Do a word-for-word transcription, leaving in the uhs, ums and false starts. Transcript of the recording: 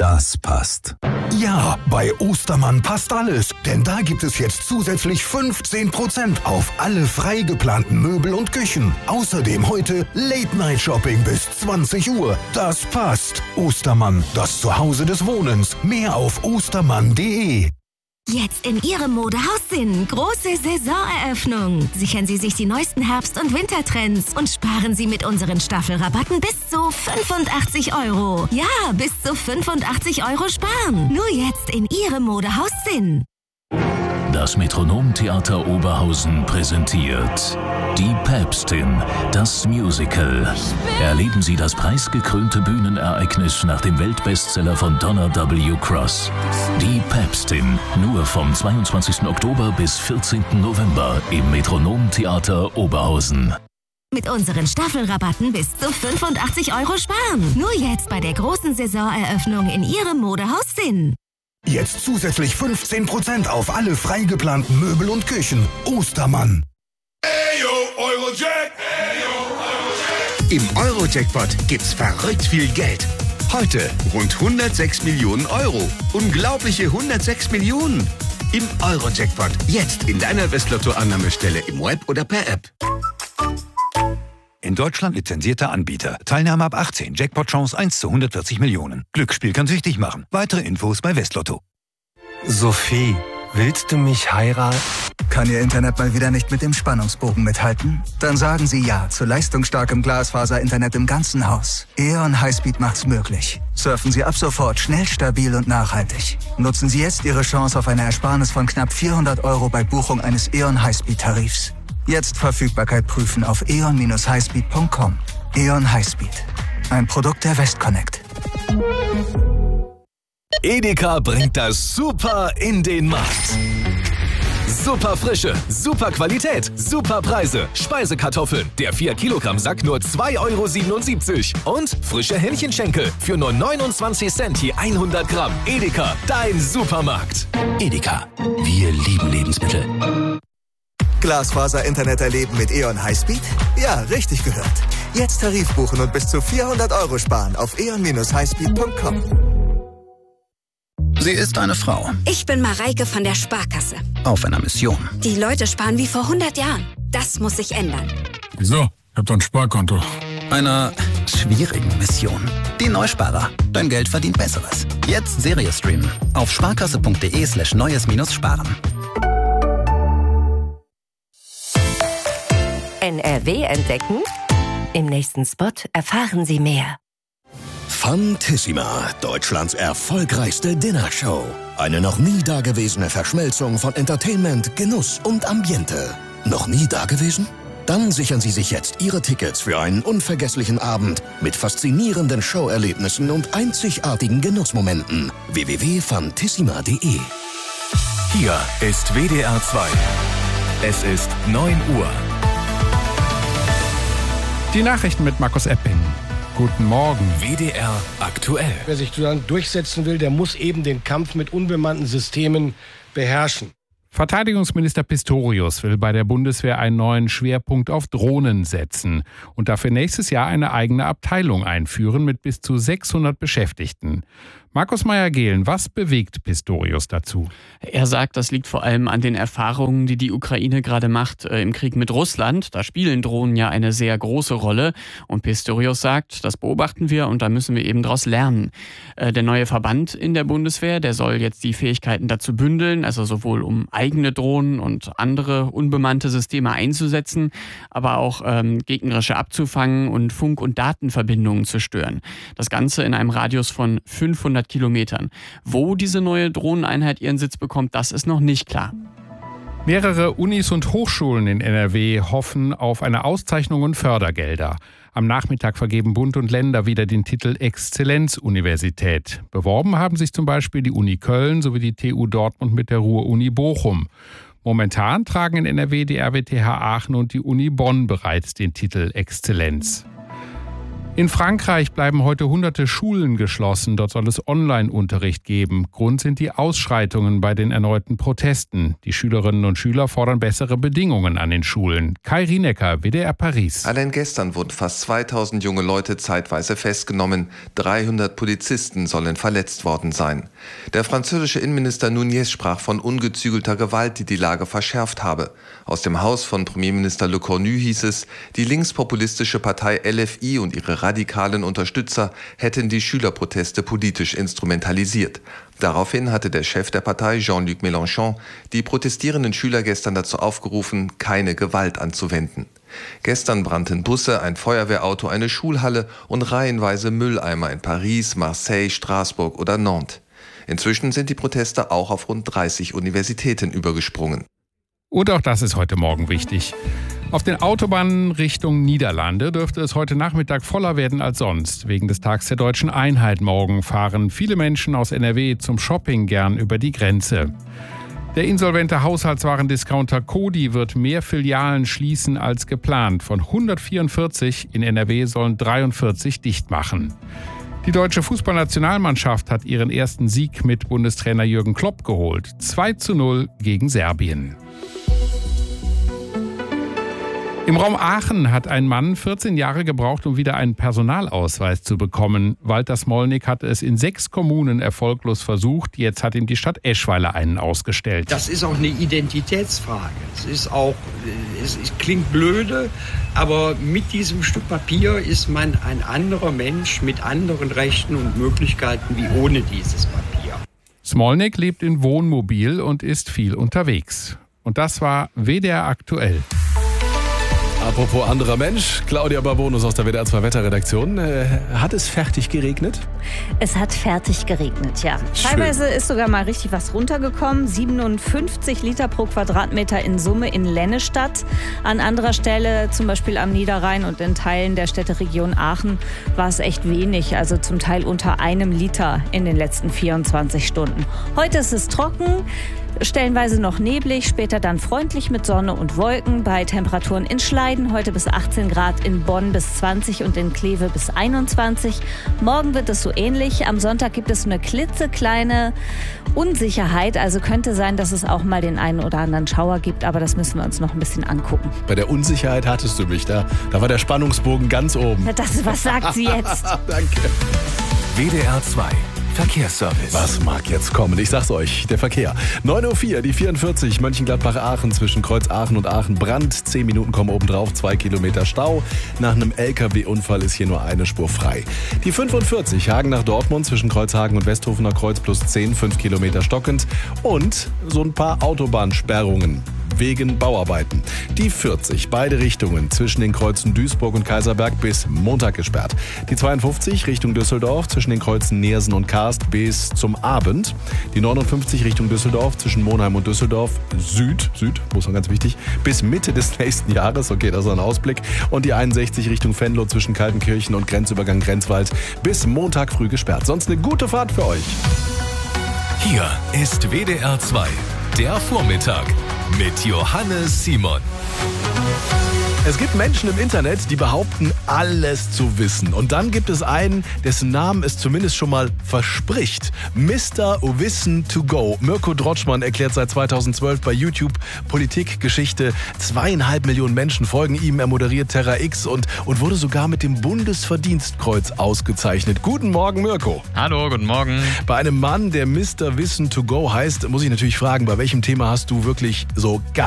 Das passt. Ja, bei Ostermann passt alles. Denn da gibt es jetzt zusätzlich fünfzehn Prozent auf alle frei geplanten Möbel und Küchen. Außerdem heute Late-Night-Shopping bis zwanzig Uhr. Das passt. Ostermann, das Zuhause des Wohnens. Mehr auf ostermann punkt de. Jetzt in Ihrem Modehaus Sinn. Große Saisoneröffnung. Sichern Sie sich die neuesten Herbst- und Wintertrends und sparen Sie mit unseren Staffelrabatten bis zu fünfundachtzig Euro. Ja, bis zu fünfundachtzig Euro sparen. Nur jetzt in Ihrem Modehaus Sinn. Das Metronomtheater Oberhausen präsentiert Die Päpstin, das Musical. Erleben Sie das preisgekrönte Bühnenereignis nach dem Weltbestseller von Donna W. Cross. Die Päpstin, nur vom zweiundzwanzigsten Oktober bis vierzehnten November im Metronomtheater Oberhausen. Mit unseren Staffelrabatten bis zu fünfundachtzig Euro sparen. Nur jetzt bei der großen Saisoneröffnung in Ihrem Modehaus Sinn. Jetzt zusätzlich fünfzehn Prozent auf alle frei geplanten Möbel und Küchen. Ostermann. Ayo, Eurojack. Ayo, Eurojack. Im Eurojackpot gibt's verrückt viel Geld. Heute rund hundertsechs Millionen Euro. Unglaubliche hundertsechs Millionen. Im Eurojackpot. Jetzt in deiner Westlotto-Annahmestelle im Web oder per App. In Deutschland lizenzierter Anbieter. Teilnahme ab achtzehn. Jackpot-Chance eins zu hundertvierzig Millionen. Glücksspiel kann süchtig machen. Weitere Infos bei Westlotto. Sophie, willst du mich heiraten? Kann Ihr Internet mal wieder nicht mit dem Spannungsbogen mithalten? Dann sagen Sie ja zu leistungsstarkem Glasfaser-Internet im ganzen Haus. E O N Highspeed macht's möglich. Surfen Sie ab sofort schnell, stabil und nachhaltig. Nutzen Sie jetzt Ihre Chance auf eine Ersparnis von knapp vierhundert Euro bei Buchung eines E O N Highspeed-Tarifs. Jetzt Verfügbarkeit prüfen auf e o n dash highspeed punkt com. E O N Highspeed. Ein Produkt der Westconnect. Edeka bringt das Super in den Markt. Super Frische, super Qualität, super Preise. Speisekartoffeln, der vier Kilogramm Sack nur zwei Euro siebenundsiebzig. Und frische Hähnchenschenkel für nur neunundzwanzig Cent je hundert Gramm. Edeka, dein Supermarkt. Edeka, wir lieben Lebensmittel. Glasfaser-Internet erleben mit E O N Highspeed? Ja, richtig gehört. Jetzt Tarif buchen und bis zu vierhundert Euro sparen auf e o n dash highspeed punkt com. Sie ist eine Frau. Ich bin Mareike von der Sparkasse. Auf einer Mission. Die Leute sparen wie vor hundert Jahren. Das muss sich ändern. Wieso? Ich hab doch ein Sparkonto. Einer schwierigen Mission. Die Neusparer. Dein Geld verdient Besseres. Jetzt Serie streamen. Auf sparkasse punkt de slash neues minus sparen. N R W entdecken? Im nächsten Spot erfahren Sie mehr. Fantissima, Deutschlands erfolgreichste Dinnershow. Eine noch nie dagewesene Verschmelzung von Entertainment, Genuss und Ambiente. Noch nie dagewesen? Dann sichern Sie sich jetzt Ihre Tickets für einen unvergesslichen Abend mit faszinierenden Showerlebnissen und einzigartigen Genussmomenten. w w w punkt fantissima punkt de. Hier ist W D R zwei. Es ist neun Uhr. Die Nachrichten mit Markus Epping. Guten Morgen. W D R aktuell. Wer sich dann durchsetzen will, der muss eben den Kampf mit unbemannten Systemen beherrschen. Verteidigungsminister Pistorius will bei der Bundeswehr einen neuen Schwerpunkt auf Drohnen setzen und dafür nächstes Jahr eine eigene Abteilung einführen mit bis zu sechshundert Beschäftigten. Markus Meyer-Gehlen, was bewegt Pistorius dazu? Er sagt, das liegt vor allem an den Erfahrungen, die die Ukraine gerade macht äh, im Krieg mit Russland. Da spielen Drohnen ja eine sehr große Rolle. Und Pistorius sagt, das beobachten wir und da müssen wir eben daraus lernen. Äh, der neue Verband in der Bundeswehr, der soll jetzt die Fähigkeiten dazu bündeln, also sowohl um eigene Drohnen und andere unbemannte Systeme einzusetzen, aber auch ähm, gegnerische abzufangen und Funk- und Datenverbindungen zu stören. Das Ganze in einem Radius von fünfhundert Kilometern. Wo diese neue Drohneneinheit ihren Sitz bekommt, das ist noch nicht klar. Mehrere Unis und Hochschulen in N R W hoffen auf eine Auszeichnung und Fördergelder. Am Nachmittag vergeben Bund und Länder wieder den Titel Exzellenzuniversität. Beworben haben sich zum Beispiel die Uni Köln sowie die T U Dortmund mit der Ruhr-Uni Bochum. Momentan tragen in N R W die R W T H Aachen und die Uni Bonn bereits den Titel Exzellenz. In Frankreich bleiben heute hunderte Schulen geschlossen. Dort soll es Online-Unterricht geben. Grund sind die Ausschreitungen bei den erneuten Protesten. Die Schülerinnen und Schüler fordern bessere Bedingungen an den Schulen. Kai Rienecker, W D R Paris. Allein gestern wurden fast zweitausend junge Leute zeitweise festgenommen. dreihundert Polizisten sollen verletzt worden sein. Der französische Innenminister Nunez sprach von ungezügelter Gewalt, die die Lage verschärft habe. Aus dem Haus von Premierminister Le Cornu hieß es, die linkspopulistische Partei L F I und ihre radikalen Unterstützer hätten die Schülerproteste politisch instrumentalisiert. Daraufhin hatte der Chef der Partei, Jean-Luc Mélenchon, die protestierenden Schüler gestern dazu aufgerufen, keine Gewalt anzuwenden. Gestern brannten Busse, ein Feuerwehrauto, eine Schulhalle und reihenweise Mülleimer in Paris, Marseille, Straßburg oder Nantes. Inzwischen sind die Proteste auch auf rund dreißig Universitäten übergesprungen. Und auch das ist heute Morgen wichtig. Auf den Autobahnen Richtung Niederlande dürfte es heute Nachmittag voller werden als sonst. Wegen des Tags der Deutschen Einheit morgen fahren viele Menschen aus N R W zum Shopping gern über die Grenze. Der insolvente Haushaltswarendiscounter Coty wird mehr Filialen schließen als geplant. Von hundertvierundvierzig in N R W sollen dreiundvierzig dicht machen. Die deutsche Fußballnationalmannschaft hat ihren ersten Sieg mit Bundestrainer Jürgen Klopp geholt. zwei zu null gegen Serbien. Im Raum Aachen hat ein Mann vierzehn Jahre gebraucht, um wieder einen Personalausweis zu bekommen. Walter Smolnik hatte es in sechs Kommunen erfolglos versucht. Jetzt hat ihm die Stadt Eschweiler einen ausgestellt. Das ist auch eine Identitätsfrage. Es ist auch, es klingt blöde, aber mit diesem Stück Papier ist man ein anderer Mensch mit anderen Rechten und Möglichkeiten wie ohne dieses Papier. Smolnik lebt in Wohnmobil und ist viel unterwegs. Und das war W D R aktuell. Apropos anderer Mensch, Claudia Barbonus aus der W D R zwei Wetterredaktion. Äh, hat es fertig geregnet? Es hat fertig geregnet, ja. Schön. Teilweise ist sogar mal richtig was runtergekommen. siebenundfünfzig Liter pro Quadratmeter in Summe in Lennestadt. An anderer Stelle, zum Beispiel am Niederrhein und in Teilen der Städteregion Aachen, war es echt wenig. Also zum Teil unter einem Liter in den letzten vierundzwanzig Stunden. Heute ist es trocken. Stellenweise noch neblig, später dann freundlich mit Sonne und Wolken bei Temperaturen in Schleiden heute bis achtzehn Grad, in Bonn bis zwanzig und in Kleve bis einundzwanzig. Morgen wird es so ähnlich. Am Sonntag gibt es eine klitzekleine Unsicherheit, also könnte sein, dass es auch mal den einen oder anderen Schauer gibt, aber das müssen wir uns noch ein bisschen angucken. Bei der Unsicherheit hattest du mich, da, da war der Spannungsbogen ganz oben. Das, was sagt sie jetzt? Danke. W D R zwei Verkehrsservice. Was mag jetzt kommen? Ich sag's euch, der Verkehr. neun Uhr vier, die vierundvierzig, Mönchengladbach-Aachen zwischen Kreuz Aachen und Aachen Brand. Zehn Minuten kommen obendrauf, zwei Kilometer Stau. Nach einem L K W-Unfall ist hier nur eine Spur frei. Die fünfundvierzig, Hagen nach Dortmund zwischen Kreuzhagen und Westhofener Kreuz plus zehn, fünf Kilometer stockend. Und so ein paar Autobahnsperrungen wegen Bauarbeiten. Die vierzig, beide Richtungen zwischen den Kreuzen Duisburg und Kaiserberg bis Montag gesperrt. Die zweiundfünfzig Richtung Düsseldorf zwischen den Kreuzen Neersen und Karst bis zum Abend. Die neunundfünfzig Richtung Düsseldorf zwischen Monheim und Düsseldorf Süd, Süd, muss man ganz wichtig, bis Mitte des nächsten Jahres. Okay, das ist ein Ausblick. Und die einundsechzig Richtung Venlo zwischen Kaltenkirchen und Grenzübergang Grenzwald bis Montag früh gesperrt. Sonst eine gute Fahrt für euch. Hier ist W D R zwei, der Vormittag mit Johannes Simon. Es gibt Menschen im Internet, die behaupten, alles zu wissen. Und dann gibt es einen, dessen Namen es zumindest schon mal verspricht. Mister Wissen to go. Mirko Drotschmann erklärt seit zweitausendzwölf bei YouTube Politik, Geschichte. Zweieinhalb Millionen Menschen folgen ihm. Er moderiert Terra X und, und wurde sogar mit dem Bundesverdienstkreuz ausgezeichnet. Guten Morgen, Mirko. Hallo, guten Morgen. Bei einem Mann, der Mister Wissen to go heißt, muss ich natürlich fragen, bei welchem Thema hast du wirklich so gar